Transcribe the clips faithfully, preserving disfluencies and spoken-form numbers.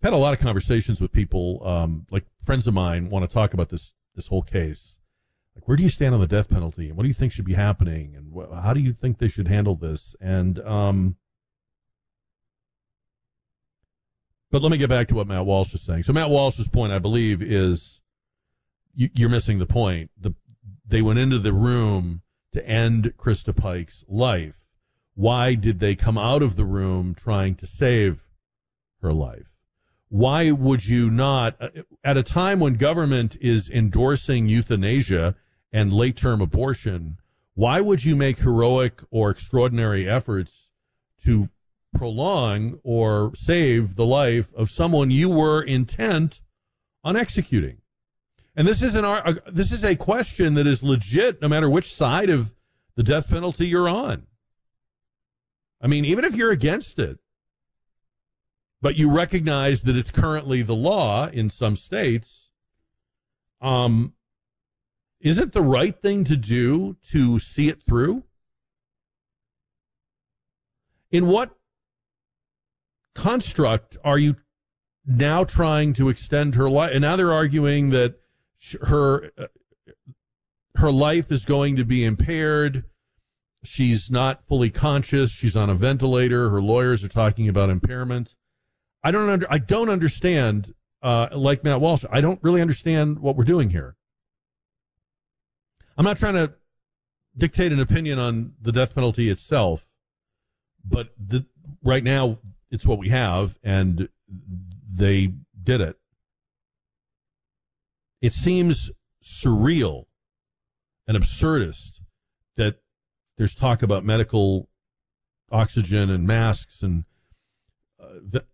had a lot of conversations with people, um, like friends of mine want to talk about this this whole case. Like, where do you stand on the death penalty, and what do you think should be happening, and wh- how do you think they should handle this? And um, but let me get back to what Matt Walsh is saying. So Matt Walsh's point, I believe, is you, you're missing the point. The they went into the room to end Krista Pike's life. Why did they come out of the room trying to save her life? Why would you not, at a time when government is endorsing euthanasia and late-term abortion, why would you make heroic or extraordinary efforts to prolong or save the life of someone you were intent on executing? And this is an uh, this is a question that is legit no matter which side of the death penalty you're on. I mean, even if you're against it, but you recognize that it's currently the law in some states, um, is it the right thing to do to see it through? In what construct are you now trying to extend her life? And now they're arguing that her uh, her life is going to be impaired. She's not fully conscious. She's on a ventilator. Her lawyers are talking about impairment. I don't under, I don't understand, uh, like Matt Walsh, I don't really understand what we're doing here. I'm not trying to dictate an opinion on the death penalty itself, but the, right now it's what we have, and they did it. It seems surreal and absurdist that there's talk about medical oxygen and masks and uh, the,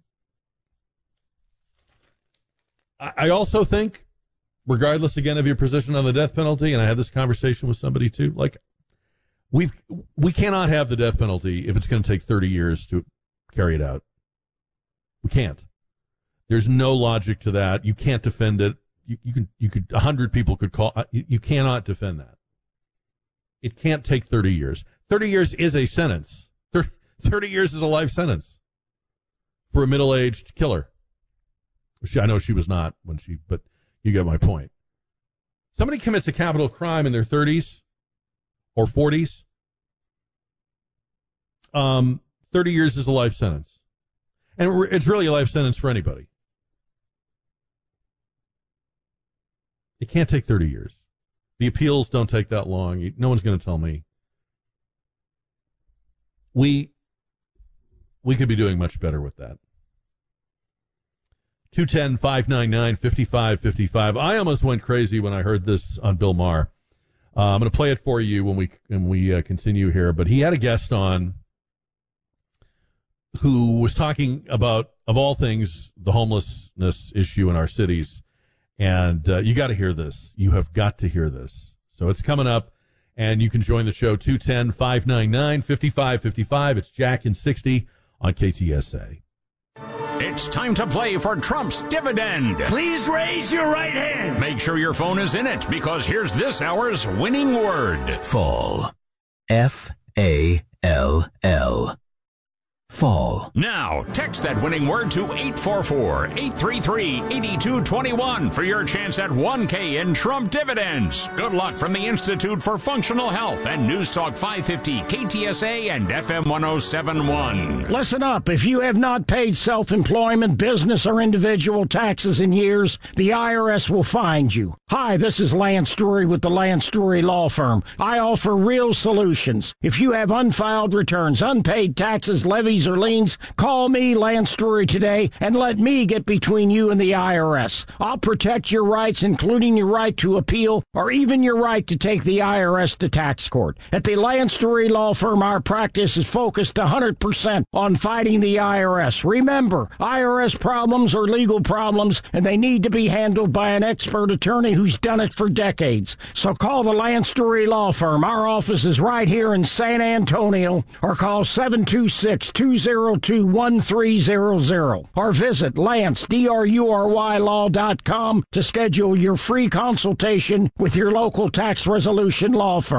I also think, regardless, again, of your position on the death penalty, and I had this conversation with somebody, too, like, we've, we cannot have the death penalty if it's going to take thirty years to carry it out. We can't. There's no logic to that. You can't defend it. You, you can, you could, a hundred people could call, you, you cannot defend that. It can't take thirty years. thirty years is a sentence. thirty, thirty years is a life sentence for a middle-aged killer. She, I know she was not when she, but you get my point. Somebody commits a capital crime in their thirties or forties. Um, thirty years is a life sentence. And it's really a life sentence for anybody. It can't take thirty years. The appeals don't take that long. No one's going to tell me. We, we could be doing much better with that. two one zero, five nine nine, five five five five. I almost went crazy when I heard this on Bill Maher. Uh, I'm going to play it for you when we when we uh, continue here. But he had a guest on who was talking about, of all things, the homelessness issue in our cities. And uh, you got to hear this. You have got to hear this. So it's coming up, and you can join the show, two one zero, five nine nine, five five five five. It's Jack in sixty on K T S A. It's time to play for Trump's dividend. Please raise your right hand. Make sure your phone is in it, because here's this hour's winning word. Fall. F A L L. Fall. Now, text that winning word to eight four four, eight three three, eight two two one for your chance at one K in Trump dividends. Good luck from the Institute for Functional Health and News Talk five fifty, K T S A and F M one oh seven point one. Listen up. If you have not paid self-employment, business, or individual taxes in years, the I R S will find you. Hi, this is Lance Story with the Lance Story Law Firm. I offer real solutions. If you have unfiled returns, unpaid taxes, levies, or liens, call me, Lance Story, today, and let me get between you and the I R S. I'll protect your rights, including your right to appeal, or even your right to take the I R S to tax court. At the Lance Story Law Firm, our practice is focused one hundred percent on fighting the I R S. Remember, I R S problems are legal problems, and they need to be handled by an expert attorney who's done it for decades. So call the Lance Story Law Firm. Our office is right here in San Antonio, or call seven two six, two zero two, one three zero zero, or visit Lance, D R U R Y law dot com to schedule your free consultation with your local tax resolution law firm.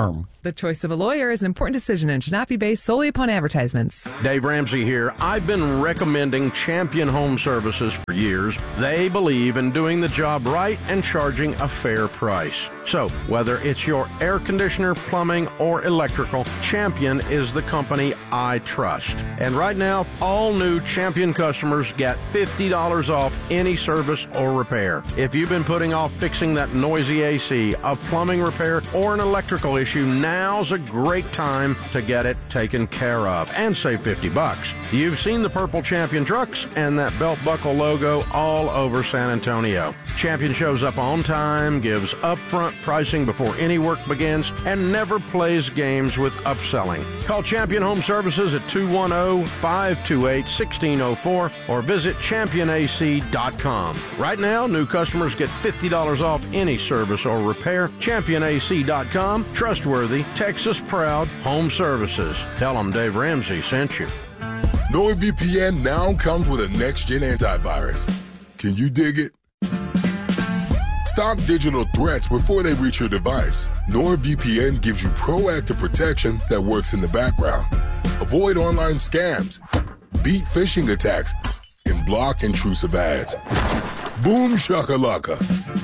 The choice of a lawyer is an important decision and should not be based solely upon advertisements. Dave Ramsey here. I've been recommending Champion Home Services for years. They believe in doing the job right and charging a fair price. So, whether it's your air conditioner, plumbing, or electrical, Champion is the company I trust. And right now, all new Champion customers get fifty dollars off any service or repair. If you've been putting off fixing that noisy A C, a plumbing repair, or an electrical issue, now's a great time to get it taken care of and save fifty bucks. You've seen the purple Champion trucks and that belt buckle logo all over San Antonio. Champion shows up on time, gives upfront pricing before any work begins, and never plays games with upselling. Call Champion Home Services at two one zero, five two eight, one six zero four or visit champion a c dot com. Right now, new customers get fifty dollars off any service or repair. champion a c dot com. Trustworthy, Texas proud home services. Tell them Dave Ramsey sent you. NordVPN now comes with a next-gen antivirus. Can you dig it? Stop digital threats before they reach your device. NordVPN gives you proactive protection that works in the background. Avoid online scams, beat phishing attacks, and block intrusive ads. Boom shakalaka.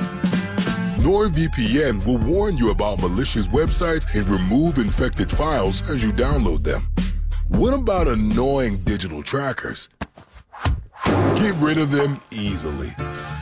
NordVPN will warn you about malicious websites and remove infected files as you download them. What about annoying digital trackers? Get rid of them easily.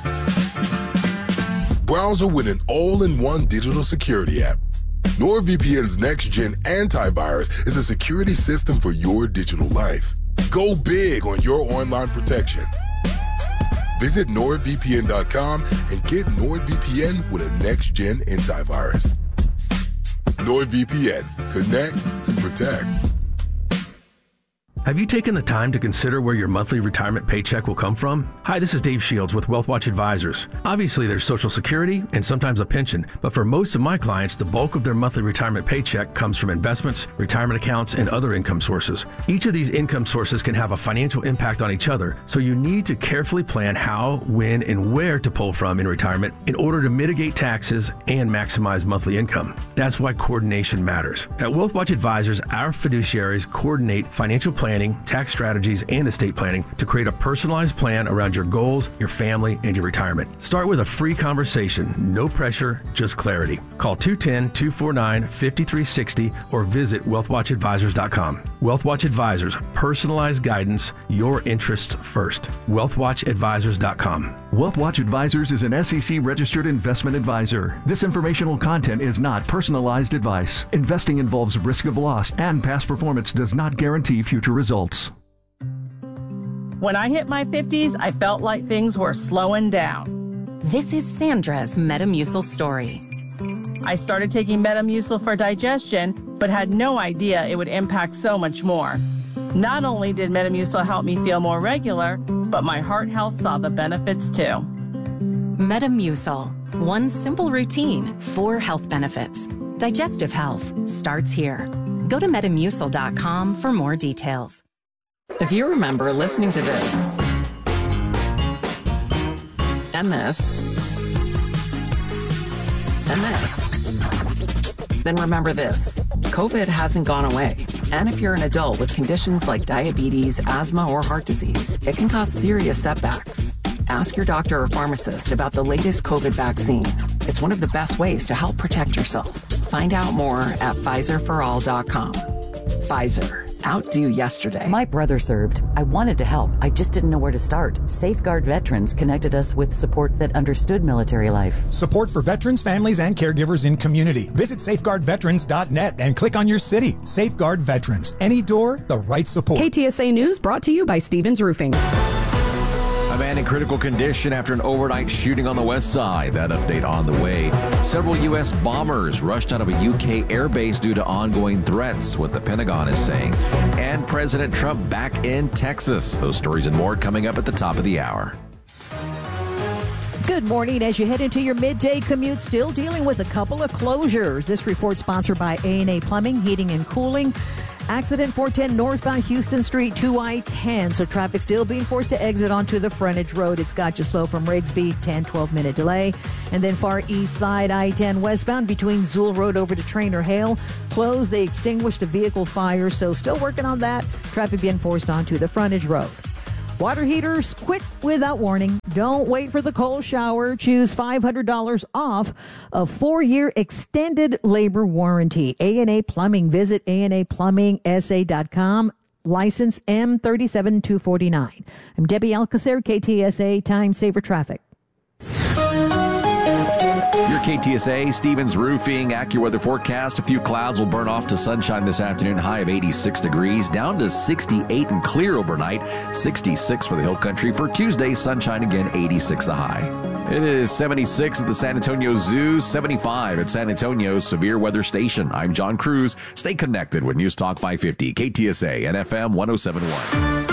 Browser with an all-in-one digital security app. NordVPN's next-gen antivirus is a security system for your digital life. Go big on your online protection. Visit nord v p n dot com and get NordVPN with a next-gen antivirus. NordVPN. Connect and protect. Have you taken the time to consider where your monthly retirement paycheck will come from? Hi, this is Dave Shields with WealthWatch Advisors. Obviously, there's Social Security and sometimes a pension, but for most of my clients, the bulk of their monthly retirement paycheck comes from investments, retirement accounts, and other income sources. Each of these income sources can have a financial impact on each other, so you need to carefully plan how, when, and where to pull from in retirement in order to mitigate taxes and maximize monthly income. That's why coordination matters. At WealthWatch Advisors, our fiduciaries coordinate financial planning, tax strategies, and estate planning to create a personalized plan around your goals, your family, and your retirement. Start with a free conversation. No pressure, just clarity. Call two one zero, two four nine, five three six zero or visit wealth watch advisors dot com. WealthWatch Advisors, personalized guidance, your interests first. wealth watch advisors dot com. WealthWatch Advisors is an S E C registered investment advisor. This informational content is not personalized advice. Investing involves risk of loss, and past performance does not guarantee future results. When I hit my fifties, I felt like things were slowing down. This is Sandra's Metamucil story. I started taking Metamucil for digestion, but had no idea it would impact so much more. Not only did Metamucil help me feel more regular, but my heart health saw the benefits too. Metamucil. One simple routine, four health benefits. Digestive health starts here. Go to metamucil dot com for more details. If you remember listening to this, and this, and this, then remember this. COVID hasn't gone away. And if you're an adult with conditions like diabetes, asthma, or heart disease, it can cause serious setbacks. Ask your doctor or pharmacist about the latest COVID vaccine. It's one of the best ways to help protect yourself. Find out more at Pfizer for all dot com. Pfizer. Outdo yesterday. My brother served. I wanted to help. I just didn't know where to start. Safeguard Veterans connected us with support that understood military life. Support for veterans, families, and caregivers in community. Visit safeguard veterans dot net and click on your city. Safeguard Veterans. Any door, the right support. K T S A News brought to you by Stevens Roofing. A man in critical condition after an overnight shooting on the west side. That update on the way. Several U S bombers rushed out of a U K airbase due to ongoing threats, what the Pentagon is saying. And President Trump back in Texas. Those stories and more coming up at the top of the hour. Good morning. As you head into your midday commute, still dealing with a couple of closures. This report sponsored by A and A Plumbing, Heating and Cooling. Accident four ten northbound Houston Street to I ten. So traffic still being forced to exit onto the frontage road. It's got you slow from Rigsby, ten, twelve minute delay. And then far east side I ten westbound between Zool Road over to Trainer Hale. Closed. They extinguished a vehicle fire. So still working on that. Traffic being forced onto the frontage road. Water heaters, quit without warning. Don't wait for the cold shower. Choose five hundred dollars off a four-year extended labor warranty. A and A Plumbing. Visit A and A plumbing S A dot com. License M three seven two four nine. I'm Debbie Alcacer, K T S A Time Saver Traffic. Your K T S A, Stevens Roofing, AccuWeather forecast. A few clouds will burn off to sunshine this afternoon. High of eighty-six degrees, down to sixty-eight and clear overnight. sixty-six for the Hill Country. For Tuesday, sunshine again, eighty-six the high. It is seventy-six at the San Antonio Zoo, seventy-five at San Antonio's Severe Weather Station. I'm John Cruz. Stay connected with News Talk five fifty, K T S A, and F M one oh seven point one.